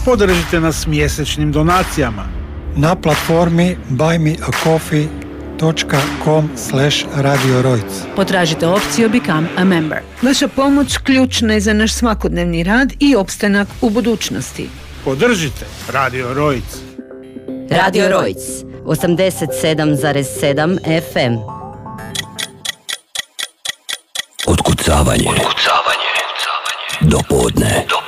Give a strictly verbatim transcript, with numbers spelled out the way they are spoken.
Podržite nas mjesečnim donacijama na platformi buy me a coffee dot com slash radio rojc. Potražite opciju Become a Member. Vaša pomoć ključna je za naš svakodnevni rad i opstanak u budućnosti. Podržite Radio Rojc. Radio Rojc, osamdeset sedam zarez sedam F M. Otkucavanje. Otkucavanje. Do podne. Do